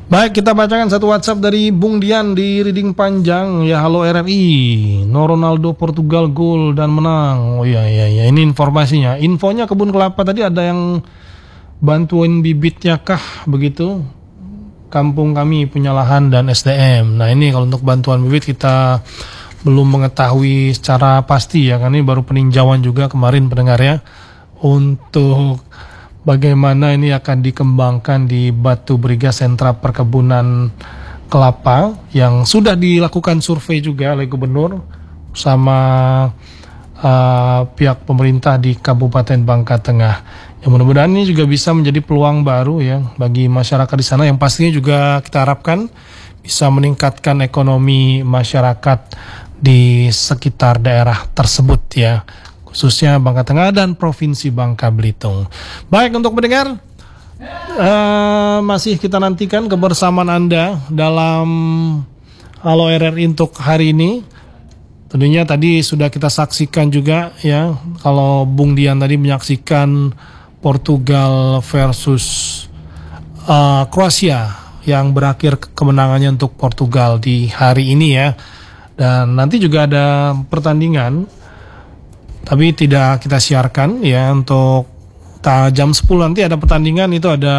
Baik, kita bacakan satu WhatsApp dari Bung Dian di Reading Panjang. Ya, halo RRI. No Ronaldo Portugal gol dan menang. Oh iya, ini informasinya. Infonya kebun kelapa tadi ada yang bantuin bibitnya kah begitu? Kampung kami punya lahan dan SDM. Nah, ini kalau untuk bantuan bibit kita belum mengetahui secara pasti ya, karena ini baru peninjauan juga kemarin pendengarnya untuk bagaimana ini akan dikembangkan di Batu Briga Sentra Perkebunan Kelapa yang sudah dilakukan survei juga oleh gubernur sama pihak pemerintah di Kabupaten Bangka Tengah. Ya, mudah-mudahan ini juga bisa menjadi peluang baru ya bagi masyarakat di sana yang pastinya juga kita harapkan bisa meningkatkan ekonomi masyarakat di sekitar daerah tersebut ya, khususnya Bangka Tengah dan Provinsi Bangka Belitung. Baik, untuk mendengar masih kita nantikan kebersamaan Anda dalam Halo RRI untuk hari ini. Tentunya tadi sudah kita saksikan juga ya, kalau Bung Dian tadi menyaksikan Portugal versus Kroasia yang berakhir kemenangannya untuk Portugal di hari ini ya. Dan nanti juga ada pertandingan, tapi tidak kita siarkan ya, untuk jam 10 nanti ada pertandingan, itu ada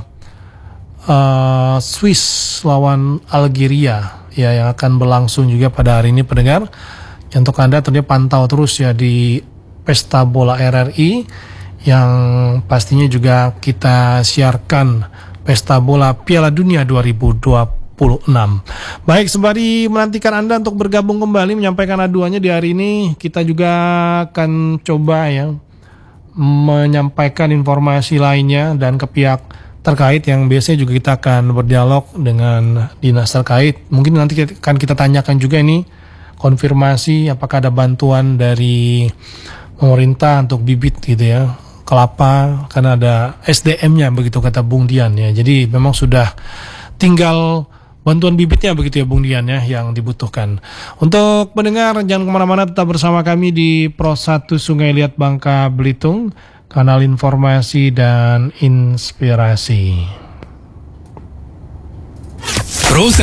Swiss lawan Algeria ya, yang akan berlangsung juga pada hari ini pendengar. Untuk Anda tentunya pantau terus ya di Pesta Bola RRI, yang pastinya juga kita siarkan Pesta Bola Piala Dunia 2026. Baik, sembari menantikan Anda untuk bergabung kembali menyampaikan aduannya di hari ini, kita juga akan coba ya menyampaikan informasi lainnya dan ke pihak terkait yang biasanya juga kita akan berdialog dengan dinas terkait. Mungkin nanti akan kita tanyakan juga ini konfirmasi apakah ada bantuan dari pemerintah untuk bibit gitu ya, kelapa, karena ada SDM-nya begitu kata Bung Dian ya. Jadi memang sudah tinggal bantuan bibitnya begitu ya Bung Dian ya yang dibutuhkan. Untuk pendengar jangan kemana-mana, tetap bersama kami di Pro 1 Sungai Liat Bangka Belitung, kanal informasi dan inspirasi.